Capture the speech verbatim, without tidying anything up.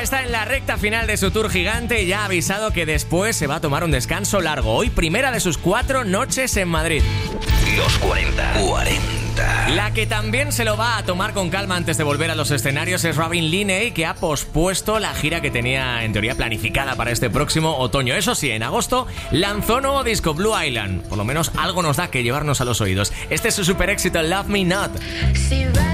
Dua está en la recta final de su tour gigante y ya ha avisado que después se va a tomar un descanso largo. Hoy primera de sus cuatro noches en Madrid. Los cuarenta. cuarenta. La que también se lo va a tomar con calma antes de volver a los escenarios es Robin Linney, que ha pospuesto la gira que tenía en teoría planificada para este próximo otoño. Eso sí, en agosto lanzó nuevo disco, Blue Island. Por lo menos algo nos da que llevarnos a los oídos. Este es su super éxito, Love Me Not.